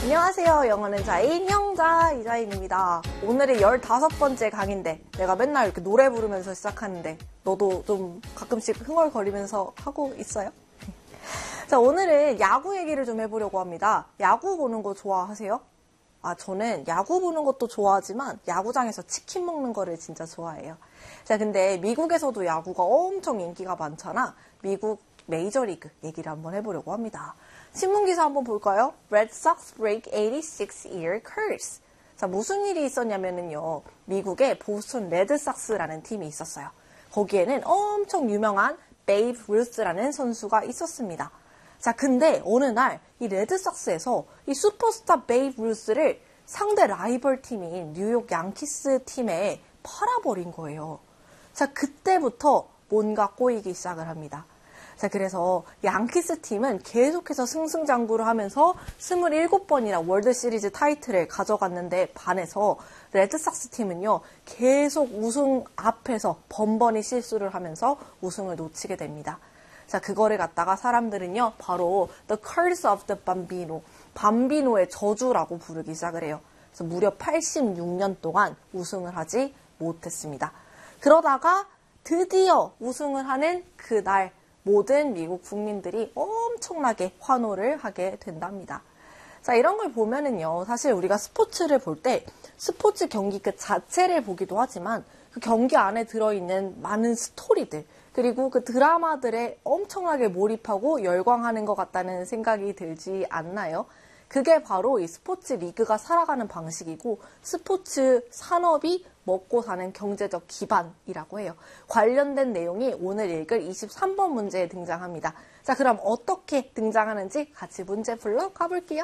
안녕하세요. 영어는 자인 형자 이자인입니다. 오늘이 15번째 강의인데 내가 맨날 이렇게 노래 부르면서 시작하는데 너도 좀 가끔씩 흥얼거리면서 하고 있어요? 자, 오늘은 야구 얘기를 좀 해보려고 합니다. 야구 보는 거 좋아하세요? 저는 야구 보는 것도 좋아하지만 야구장에서 치킨 먹는 거를 진짜 좋아해요. 자, 근데 미국에서도 야구가 엄청 인기가 많잖아. 미국 메이저리그 얘기를 한번 해보려고 합니다. 신문기사 한번 볼까요? Red Sox break 86-year curse. 자, 무슨 일이 있었냐면요. 미국에 보스턴 레드삭스라는 팀이 있었어요. 거기에는 엄청 유명한 베이브 루스라는 선수가 있었습니다. 자, 근데 어느 날 이 레드삭스에서 이 슈퍼스타 베이브 루스를 상대 라이벌 팀인 뉴욕 양키스 팀에 팔아버린 거예요. 자, 그때부터 뭔가 꼬이기 시작을 합니다. 자, 그래서 양키스 팀은 계속해서 승승장구를 하면서 27번이나 월드 시리즈 타이틀을 가져갔는데 반해서 레드삭스 팀은요, 계속 우승 앞에서 번번이 실수를 하면서 우승을 놓치게 됩니다. 자, 그거를 갖다가 사람들은요, 바로 The Curse of the Bambino, 밤비노의 저주라고 부르기 시작을 해요. 그래서 무려 86년 동안 우승을 하지 못했습니다. 그러다가 드디어 우승을 하는 그날 모든 미국 국민들이 엄청나게 환호를 하게 된답니다. 자, 이런 걸 보면은요, 사실 우리가 스포츠를 볼 때 스포츠 경기 그 자체를 보기도 하지만 그 경기 안에 들어있는 많은 스토리들, 그리고 그 드라마들에 엄청나게 몰입하고 열광하는 것 같다는 생각이 들지 않나요? 그게 바로 이 스포츠 리그가 살아가는 방식이고 스포츠 산업이 먹고 사는 경제적 기반이라고 해요. 관련된 내용이 오늘 읽을 23번 문제에 등장합니다. 자, 그럼 어떻게 등장하는지 같이 문제 풀러 가볼게요.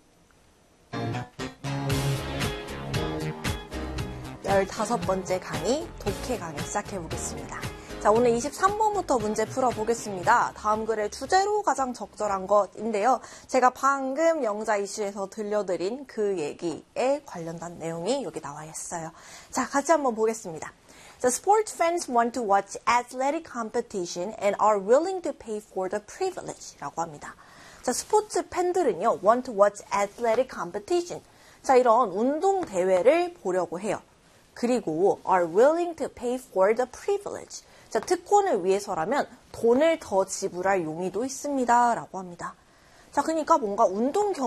15번째 강의, 독해 강의 시작해보겠습니다. 자, 오늘 23번부터 문제 풀어보겠습니다. 다음 글의 주제로 가장 적절한 것인데요. 제가 방금 영자 이슈에서 들려드린 그 얘기에 관련된 내용이 여기 나와 있어요. 자, 같이 한번 보겠습니다. The sports fans want to watch athletic competition and are willing to pay for the privilege 라고 합니다. 자, 스포츠 팬들은요, want to watch athletic competition. 자, 이런 운동 대회를 보려고 해요. 그리고 are willing to pay for the privilege. 자, 특권을 위해서라면 돈을 더 지불할 용의도 있습니다. 라고 합니다. 자, 그러니까 뭔가 운동